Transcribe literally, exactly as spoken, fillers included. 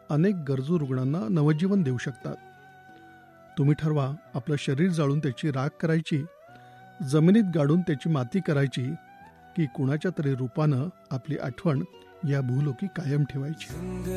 अनेक गरजू रुग्णांना नवजीवन देऊ शकतात. तुम्ही ठरवा, आपलं शरीर जाळून त्याची राख करायची, जमिनीत गाडून त्याची माती करायची, की कुणाच्या तरी रूपानं आपली आठवण या भूलोकी कायम ठेवायची.